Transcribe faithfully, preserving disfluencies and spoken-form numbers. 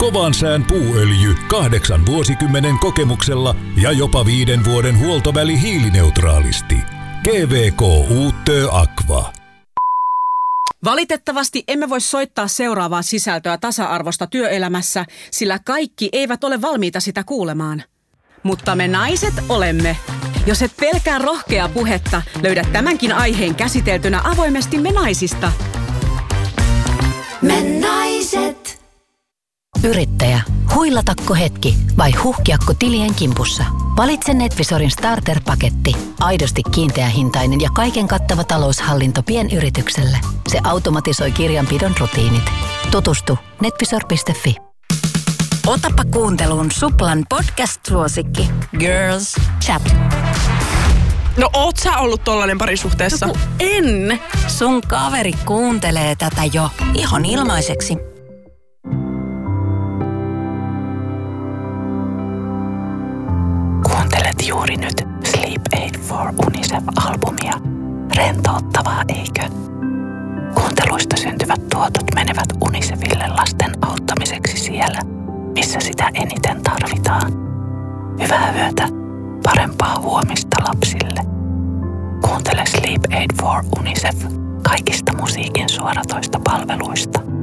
Kovan sään puuöljy kahdeksan vuosikymmenen kokemuksella ja jopa viiden vuoden huoltoväli hiilineutraalisti. G V K Uuttöö Aqua. Valitettavasti emme voi soittaa seuraavaa sisältöä tasa-arvosta työelämässä, sillä kaikki eivät ole valmiita sitä kuulemaan. Mutta me naiset olemme. Jos et pelkää rohkeaa puhetta, löydät tämänkin aiheen käsiteltynä avoimesti Me naisista. Me naiset. Yrittäjä, huilatako hetki vai huhkiakko tilien kimpussa? Valitse Netvisorin starter-paketti. Aidosti kiinteähintainen ja kaiken kattava taloushallinto pienyritykselle. Se automatisoi kirjanpidon rutiinit. Tutustu netvisor piste fi. Otapa kuunteluun Suplan podcast-suosikki Girls Chat. No oot sä ollut tollanen parisuhteessa? No, en. Sun kaveri kuuntelee tätä jo ihan ilmaiseksi. Kuuntelet juuri nyt Sleep Aid for UNICEF-albumia. Rentouttavaa, eikö? Kuunteluista syntyvät tuotot menevät UNICEFille lasten auttamiseksi siellä, missä sitä eniten tarvitaan. Hyvää yötä, parempaa huomista lapsille. Kuuntele Sleep Aid for UNICEF kaikista musiikin suoratoista palveluista.